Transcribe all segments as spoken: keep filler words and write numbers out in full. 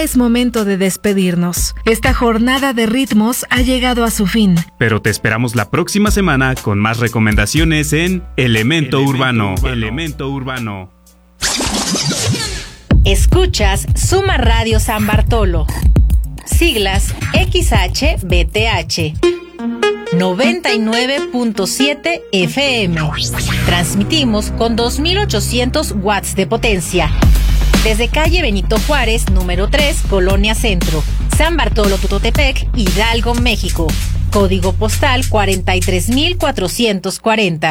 es momento de despedirnos. Esta jornada de ritmos ha llegado a su fin. Pero te esperamos la próxima semana con más recomendaciones en Elemento, Elemento Urbano. Urbano. Elemento Urbano. Escuchas Suma Radio San Bartolo. Siglas X H B T H. noventa y nueve punto siete F M. Transmitimos con dos mil ochocientos watts de potencia. Desde calle Benito Juárez, número tres, Colonia Centro, San Bartolo Tutotepec, Hidalgo, México. Código postal cuarenta y tres mil cuatrocientos cuarenta.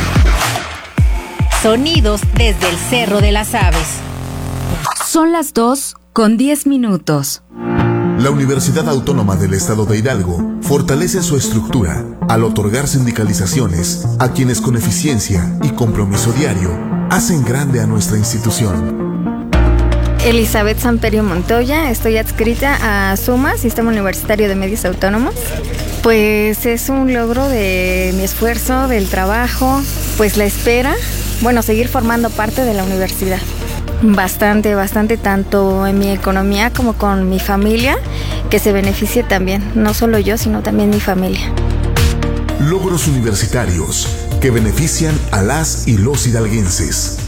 Sonidos desde el Cerro de las Aves. Son las dos con diez minutos. La Universidad Autónoma del Estado de Hidalgo fortalece su estructura al otorgar sindicalizaciones a quienes con eficiencia y compromiso diario hacen grande a nuestra institución. Elizabeth Samperio Montoya, estoy adscrita a SUMA, Sistema Universitario de Medios Autónomos. Pues es un logro de mi esfuerzo, del trabajo, pues la espera, bueno, seguir formando parte de la universidad. Bastante, bastante, tanto en mi economía como con mi familia, que se beneficie también, no solo yo, sino también mi familia. Logros universitarios que benefician a las y los hidalguenses.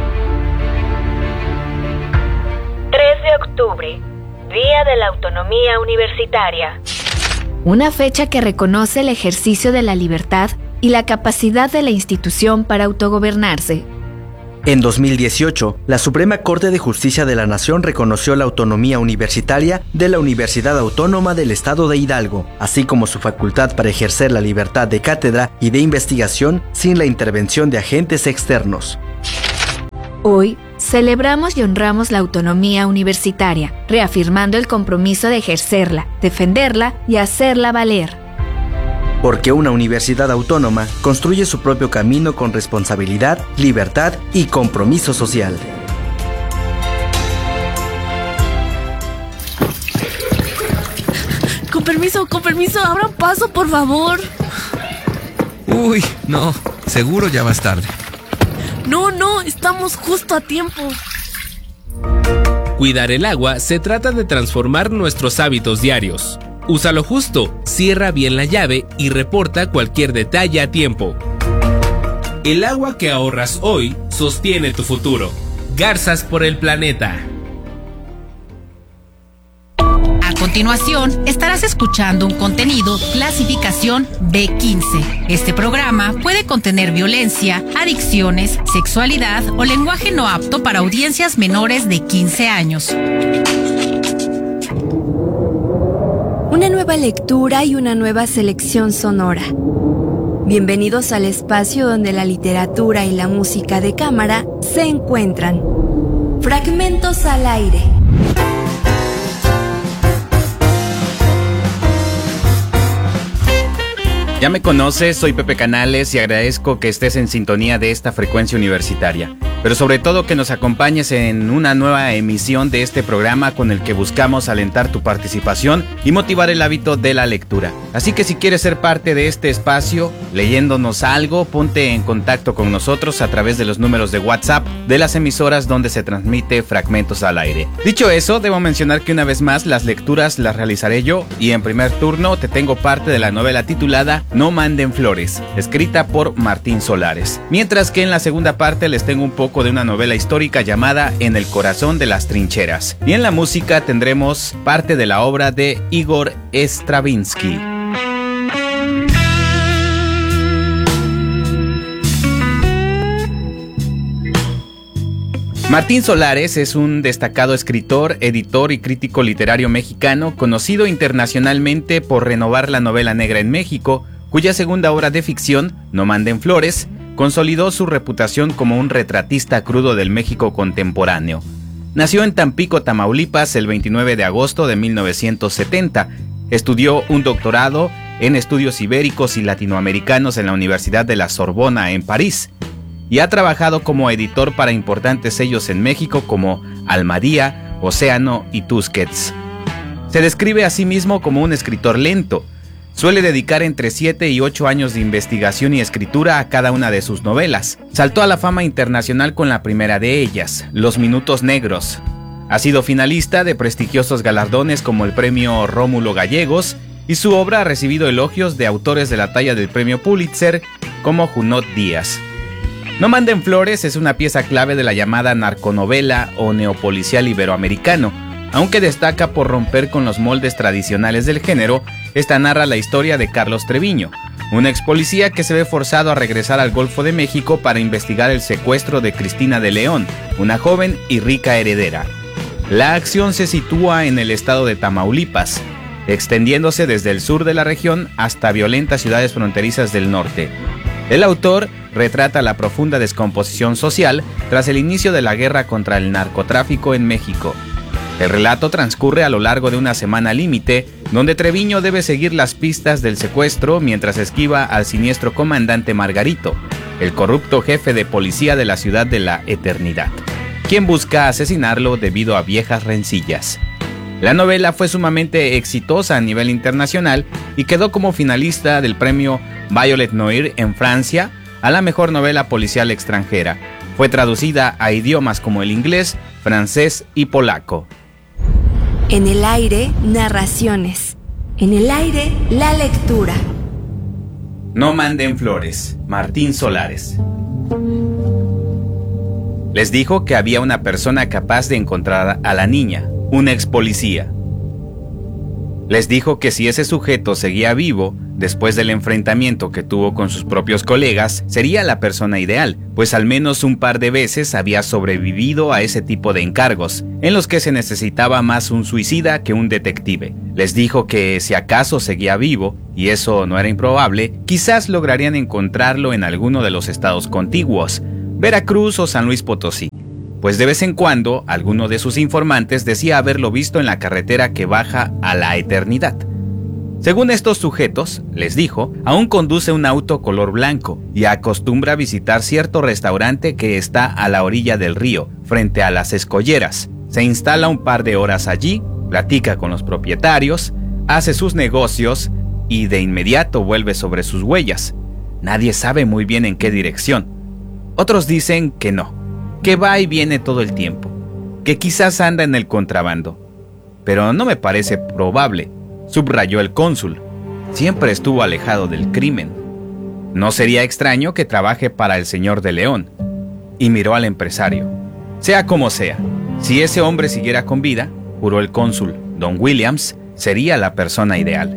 tres de octubre, Día de la Autonomía Universitaria. Una fecha que reconoce el ejercicio de la libertad y la capacidad de la institución para autogobernarse. En dos mil dieciocho, la Suprema Corte de Justicia de la Nación reconoció la autonomía universitaria de la Universidad Autónoma del Estado de Hidalgo, así como su facultad para ejercer la libertad de cátedra y de investigación sin la intervención de agentes externos. Hoy, celebramos y honramos la autonomía universitaria, reafirmando el compromiso de ejercerla, defenderla y hacerla valer. Porque una universidad autónoma construye su propio camino con responsabilidad, libertad y compromiso social. Con permiso, con permiso, abran paso, por favor. Uy, no, seguro ya vas tarde. No, no, estamos justo a tiempo. Cuidar el agua se trata de transformar nuestros hábitos diarios. Usa lo justo, cierra bien la llave y reporta cualquier detalle a tiempo. El agua que ahorras hoy sostiene tu futuro. Garzas por el planeta. A continuación, estarás escuchando un contenido clasificación B quince. Este programa puede contener violencia, adicciones, sexualidad o lenguaje no apto para audiencias menores de quince años. Una nueva lectura y una nueva selección sonora. Bienvenidos al espacio donde la literatura y la música de cámara se encuentran. Fragmentos al aire. Ya me conoces, soy Pepe Canales y agradezco que estés en sintonía de esta frecuencia universitaria, pero sobre todo que nos acompañes en una nueva emisión de este programa con el que buscamos alentar tu participación y motivar el hábito de la lectura. Así que si quieres ser parte de este espacio, leyéndonos algo, ponte en contacto con nosotros a través de los números de WhatsApp de las emisoras donde se transmite Fragmentos al Aire. Dicho eso, debo mencionar que una vez más las lecturas las realizaré yo y en primer turno te tengo parte de la novela titulada No manden flores, escrita por Martín Solares. Mientras que en la segunda parte les tengo un poco de una novela histórica llamada En el corazón de las trincheras. Y en la música tendremos parte de la obra de Igor Stravinsky. Martín Solares es un destacado escritor, editor y crítico literario mexicano, conocido internacionalmente por renovar la novela negra en México, cuya segunda obra de ficción, No manden flores, consolidó su reputación como un retratista crudo del México contemporáneo. Nació en Tampico, Tamaulipas, el veintinueve de agosto de mil novecientos setenta. Estudió un doctorado en estudios ibéricos y latinoamericanos en la Universidad de la Sorbona, en París, y ha trabajado como editor para importantes sellos en México como Almadía, Océano y Tusquets. Se describe a sí mismo como un escritor lento. Suele dedicar entre siete y ocho años de investigación y escritura a cada una de sus novelas. Saltó a la fama internacional con la primera de ellas, Los Minutos Negros. Ha sido finalista de prestigiosos galardones como el Premio Rómulo Gallegos, y su obra ha recibido elogios de autores de la talla del Premio Pulitzer como Junot Díaz. No manden flores es una pieza clave de la llamada narconovela o neopolicial iberoamericano. Aunque destaca por romper con los moldes tradicionales del género, esta narra la historia de Carlos Treviño, un ex policía que se ve forzado a regresar al Golfo de México para investigar el secuestro de Cristina de León, una joven y rica heredera. La acción se sitúa en el estado de Tamaulipas, extendiéndose desde el sur de la región hasta violentas ciudades fronterizas del norte. El autor retrata la profunda descomposición social tras el inicio de la guerra contra el narcotráfico en México. El relato transcurre a lo largo de una semana límite, donde Treviño debe seguir las pistas del secuestro mientras esquiva al siniestro comandante Margarito, el corrupto jefe de policía de la ciudad de la Eternidad, quien busca asesinarlo debido a viejas rencillas. La novela fue sumamente exitosa a nivel internacional y quedó como finalista del premio Violet Noir en Francia a la mejor novela policial extranjera. Fue traducida a idiomas como el inglés, francés y polaco. En el aire, narraciones. En el aire, la lectura. No manden flores, Martín Solares. Les dijo que había una persona capaz de encontrar a la niña, un ex policía. Les dijo que si ese sujeto seguía vivo, después del enfrentamiento que tuvo con sus propios colegas, sería la persona ideal, pues al menos un par de veces había sobrevivido a ese tipo de encargos, en los que se necesitaba más un suicida que un detective. Les dijo que si acaso seguía vivo, y eso no era improbable, quizás lograrían encontrarlo en alguno de los estados contiguos, Veracruz o San Luis Potosí, pues de vez en cuando alguno de sus informantes decía haberlo visto en la carretera que baja a la Eternidad. Según estos sujetos, les dijo, aún conduce un auto color blanco y acostumbra a visitar cierto restaurante que está a la orilla del río, frente a las escolleras. Se instala un par de horas allí, platica con los propietarios, hace sus negocios y de inmediato vuelve sobre sus huellas. Nadie sabe muy bien en qué dirección. Otros dicen que no, que va y viene todo el tiempo, que quizás anda en el contrabando. Pero no me parece probable, subrayó el cónsul. Siempre estuvo alejado del crimen. No sería extraño que trabaje para el señor de León. Y miró al empresario. Sea como sea, si ese hombre siguiera con vida, juró el cónsul, don Williams, sería la persona ideal.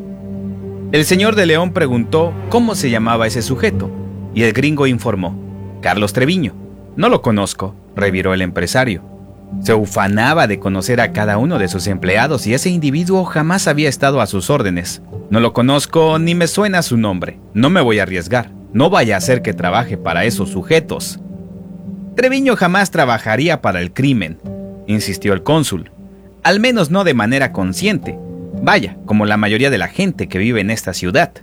El señor de León preguntó cómo se llamaba ese sujeto, y el gringo informó: Carlos Treviño. No lo conozco, reviró el empresario. Se ufanaba de conocer a cada uno de sus empleados y ese individuo jamás había estado a sus órdenes. No lo conozco ni me suena su nombre. No me voy a arriesgar. No vaya a ser que trabaje para esos sujetos. Treviño jamás trabajaría para el crimen, insistió el cónsul. Al menos no de manera consciente. Vaya, como la mayoría de la gente que vive en esta ciudad.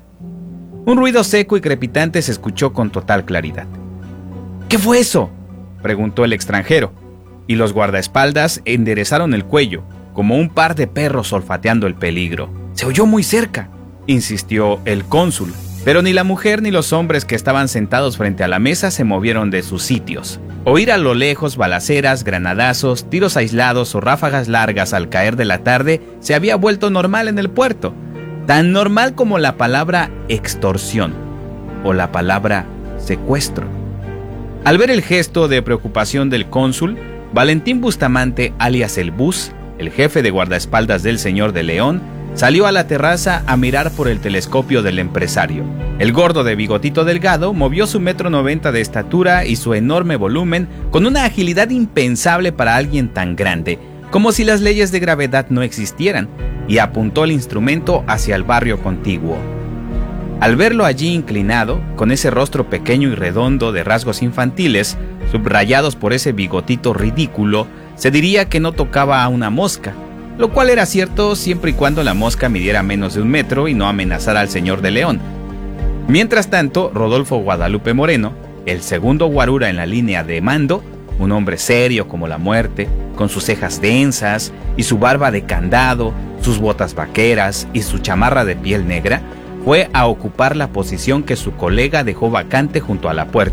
Un ruido seco y crepitante se escuchó con total claridad. ¿Qué fue eso?, preguntó el extranjero, y los guardaespaldas enderezaron el cuello, como un par de perros olfateando el peligro. Se oyó muy cerca, insistió el cónsul, pero ni la mujer ni los hombres que estaban sentados frente a la mesa se movieron de sus sitios. Oír a lo lejos balaceras, granadazos, tiros aislados o ráfagas largas al caer de la tarde se había vuelto normal en el puerto, tan normal como la palabra extorsión o la palabra secuestro. Al ver el gesto de preocupación del cónsul, Valentín Bustamante, alias el Bus, el jefe de guardaespaldas del señor de León, salió a la terraza a mirar por el telescopio del empresario. El gordo de bigotito delgado movió su metro noventa de estatura y su enorme volumen con una agilidad impensable para alguien tan grande, como si las leyes de gravedad no existieran, y apuntó el instrumento hacia el barrio contiguo. Al verlo allí inclinado, con ese rostro pequeño y redondo de rasgos infantiles, subrayados por ese bigotito ridículo, se diría que no tocaba a una mosca, lo cual era cierto siempre y cuando la mosca midiera menos de un metro y no amenazara al señor de León. Mientras tanto, Rodolfo Guadalupe Moreno, el segundo guarura en la línea de mando, un hombre serio como la muerte, con sus cejas densas y su barba de candado, sus botas vaqueras y su chamarra de piel negra, fue a ocupar la posición que su colega dejó vacante junto a la puerta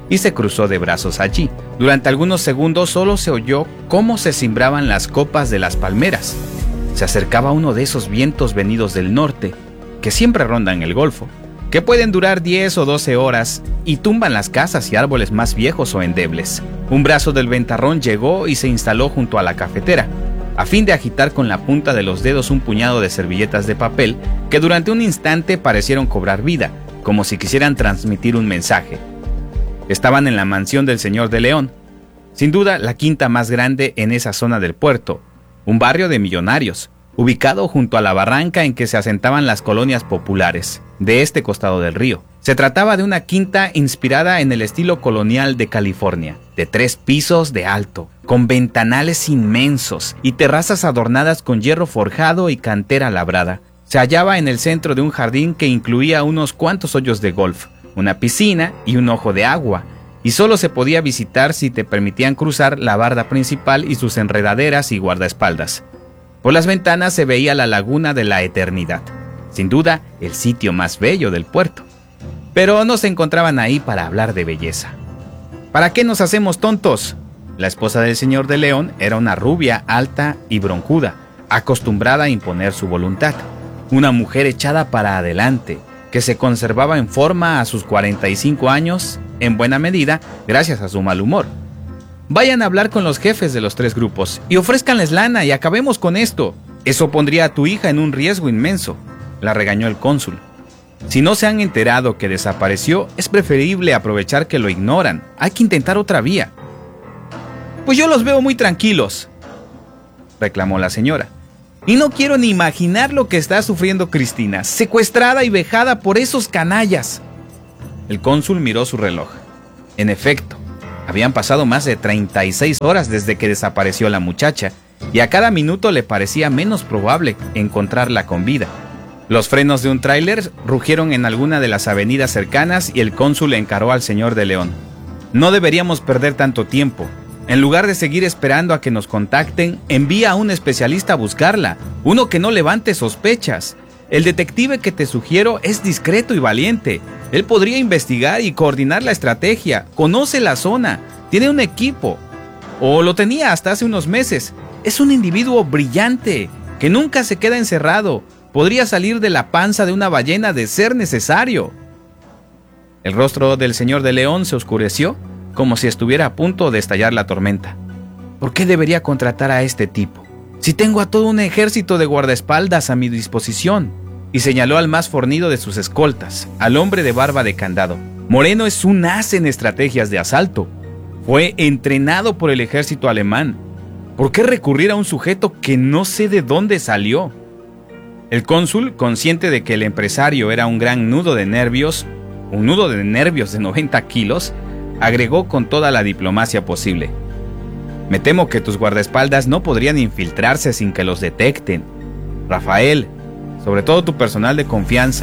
y se cruzó de brazos allí. Durante algunos segundos solo se oyó cómo se cimbraban las copas de las palmeras. Se acercaba uno de esos vientos venidos del norte, que siempre rondan el Golfo, que pueden durar diez o doce horas y tumban las casas y árboles más viejos o endebles. Un brazo del ventarrón llegó y se instaló junto a la cafetera, a fin de agitar con la punta de los dedos un puñado de servilletas de papel que durante un instante parecieron cobrar vida, como si quisieran transmitir un mensaje. Estaban en la mansión del señor de León, sin duda la quinta más grande en esa zona del puerto, un barrio de millonarios, ubicado junto a la barranca en que se asentaban las colonias populares, de este costado del río. Se trataba de una quinta inspirada en el estilo colonial de California, de tres pisos de alto, con ventanales inmensos y terrazas adornadas con hierro forjado y cantera labrada. Se hallaba en el centro de un jardín que incluía unos cuantos hoyos de golf, una piscina y un ojo de agua, y solo se podía visitar si te permitían cruzar la barda principal y sus enredaderas y guardaespaldas. Por las ventanas se veía la laguna de la Eternidad, sin duda el sitio más bello del puerto. Pero no se encontraban ahí para hablar de belleza. ¿Para qué nos hacemos tontos? La esposa del señor de León era una rubia alta y broncuda, acostumbrada a imponer su voluntad. Una mujer echada para adelante, que se conservaba en forma a sus cuarenta y cinco años, en buena medida gracias a su mal humor. Vayan a hablar con los jefes de los tres grupos y ofrézcanles lana y acabemos con esto. Eso pondría a tu hija en un riesgo inmenso, la regañó el cónsul. Si no se han enterado que desapareció, es preferible aprovechar que lo ignoran. Hay que intentar otra vía. Pues yo los veo muy tranquilos, reclamó la señora. Y no quiero ni imaginar lo que está sufriendo Cristina, secuestrada y vejada por esos canallas. El cónsul miró su reloj. En efecto, habían pasado más de treinta y seis horas desde que desapareció la muchacha, y a cada minuto le parecía menos probable encontrarla con vida. Los frenos de un tráiler rugieron en alguna de las avenidas cercanas y el cónsul encaró al señor de León. No deberíamos perder tanto tiempo. En lugar de seguir esperando a que nos contacten, envía a un especialista a buscarla, uno que no levante sospechas. El detective que te sugiero es discreto y valiente. Él podría investigar y coordinar la estrategia, conoce la zona, tiene un equipo, o lo tenía hasta hace unos meses. Es un individuo brillante, que nunca se queda encerrado. Podría salir de la panza de una ballena de ser necesario. El rostro del señor de León se oscureció, como si estuviera a punto de estallar la tormenta. ¿Por qué debería contratar a este tipo? Si tengo a todo un ejército de guardaespaldas a mi disposición. Y señaló al más fornido de sus escoltas, al hombre de barba de candado. Moreno es un as en estrategias de asalto. Fue entrenado por el ejército alemán. ¿Por qué recurrir a un sujeto que no sé de dónde salió? El cónsul, consciente de que el empresario era un gran nudo de nervios, un nudo de nervios de noventa kilos, agregó con toda la diplomacia posible. Me temo que tus guardaespaldas no podrían infiltrarse sin que los detecten. Rafael, sobre todo tu personal de confianza.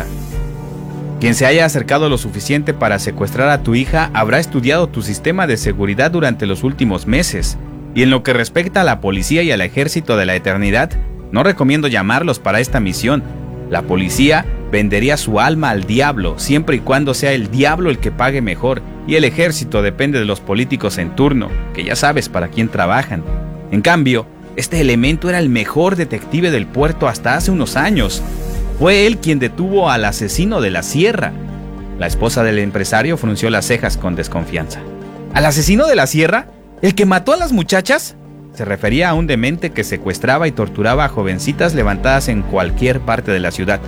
Quien se haya acercado lo suficiente para secuestrar a tu hija habrá estudiado tu sistema de seguridad durante los últimos meses. Y en lo que respecta a la policía y al ejército de la Eternidad, no recomiendo llamarlos para esta misión. La policía vendería su alma al diablo, siempre y cuando sea el diablo el que pague mejor, y el ejército depende de los políticos en turno, que ya sabes para quién trabajan. En cambio, este elemento era el mejor detective del puerto hasta hace unos años. Fue él quien detuvo al asesino de la sierra. La esposa del empresario frunció las cejas con desconfianza. ¿Al asesino de la sierra? ¿El que mató a las muchachas? Se refería a un demente que secuestraba y torturaba a jovencitas levantadas en cualquier parte de la ciudad.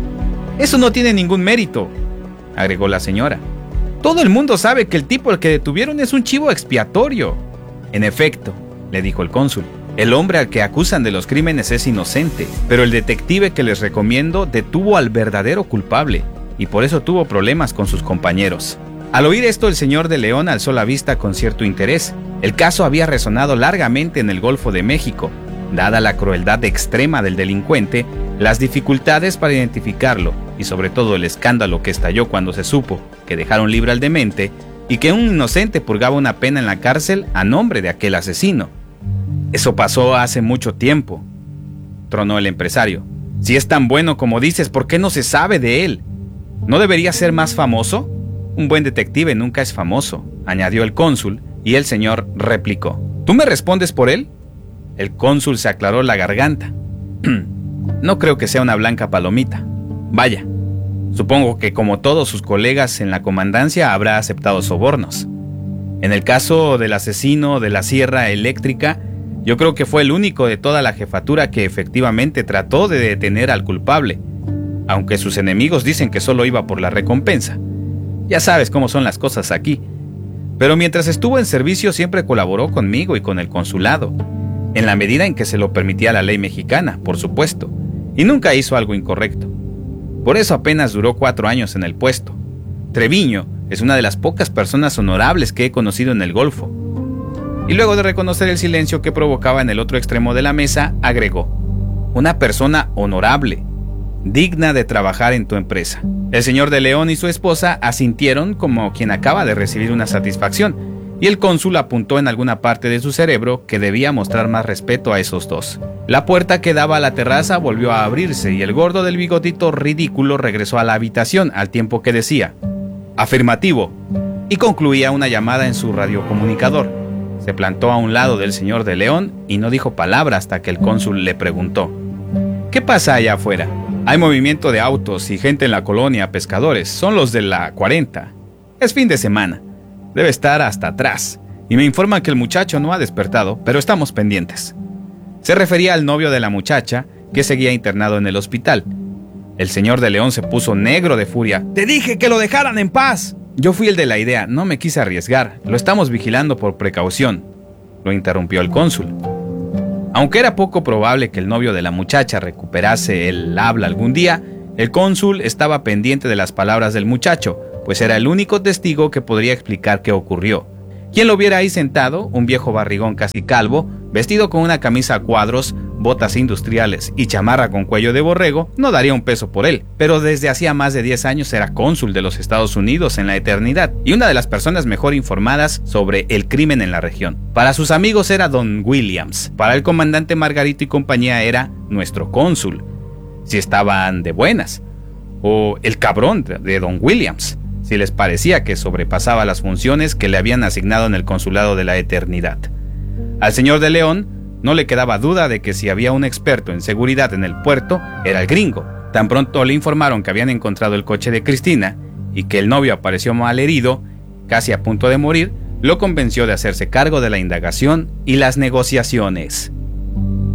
Eso no tiene ningún mérito, agregó la señora. Todo el mundo sabe que el tipo al que detuvieron es un chivo expiatorio. En efecto, le dijo el cónsul, el hombre al que acusan de los crímenes es inocente, pero el detective que les recomiendo detuvo al verdadero culpable, y por eso tuvo problemas con sus compañeros. Al oír esto, el señor de León alzó la vista con cierto interés. El caso había resonado largamente en el Golfo de México. Dada la crueldad extrema del delincuente, las dificultades para identificarlo y sobre todo el escándalo que estalló cuando se supo que dejaron libre al demente y que un inocente purgaba una pena en la cárcel a nombre de aquel asesino. Eso pasó hace mucho tiempo, tronó el empresario. Si es tan bueno como dices, ¿por qué no se sabe de él? ¿No debería ser más famoso? Un buen detective nunca es famoso, añadió el cónsul, y el señor replicó. ¿Tú me respondes por él? El cónsul se aclaró la garganta. No creo que sea una blanca palomita. Vaya, supongo que como todos sus colegas en la comandancia habrá aceptado sobornos. En el caso del asesino de la sierra eléctrica, yo creo que fue el único de toda la jefatura que efectivamente trató de detener al culpable, aunque sus enemigos dicen que solo iba por la recompensa. Ya sabes cómo son las cosas aquí. Pero mientras estuvo en servicio siempre colaboró conmigo y con el consulado, en la medida en que se lo permitía la ley mexicana, por supuesto, y nunca hizo algo incorrecto. Por eso apenas duró cuatro años en el puesto. Treviño es una de las pocas personas honorables que he conocido en el Golfo. Y luego de reconocer el silencio que provocaba en el otro extremo de la mesa, agregó: una persona honorable, digna de trabajar en tu empresa. El señor de León y su esposa asintieron como quien acaba de recibir una satisfacción, y el cónsul apuntó en alguna parte de su cerebro que debía mostrar más respeto a esos dos. La puerta que daba a la terraza volvió a abrirse y el gordo del bigotito ridículo regresó a la habitación al tiempo que decía: afirmativo, y concluía una llamada en su radiocomunicador. Se plantó a un lado del señor de León y no dijo palabra hasta que el cónsul le preguntó: ¿qué pasa allá afuera? Hay movimiento de autos y gente en la colonia, pescadores, son los de la cuarenta. Es fin de semana, debe estar hasta atrás, y me informan que el muchacho no ha despertado, pero estamos pendientes. Se refería al novio de la muchacha, que seguía internado en el hospital. El señor de León se puso negro de furia. ¡Te dije que lo dejaran en paz! Yo fui el de la idea, no me quise arriesgar, lo estamos vigilando por precaución, lo interrumpió el cónsul. Aunque era poco probable que el novio de la muchacha recuperase el habla algún día, el cónsul estaba pendiente de las palabras del muchacho, pues era el único testigo que podría explicar qué ocurrió. Quien lo viera ahí sentado, un viejo barrigón casi calvo, vestido con una camisa a cuadros, botas industriales y chamarra con cuello de borrego, no daría un peso por él, pero desde hacía más de diez años era cónsul de los Estados Unidos en la eternidad y una de las personas mejor informadas sobre el crimen en la región. Para sus amigos era Don Williams, para el comandante Margarito y compañía era nuestro cónsul, si estaban de buenas, o el cabrón de Don Williams, si les parecía que sobrepasaba las funciones que le habían asignado en el consulado de la eternidad. Al señor de León no le quedaba duda de que si había un experto en seguridad en el puerto, era el gringo. Tan pronto le informaron que habían encontrado el coche de Cristina y que el novio apareció mal herido, casi a punto de morir, lo convenció de hacerse cargo de la indagación y las negociaciones.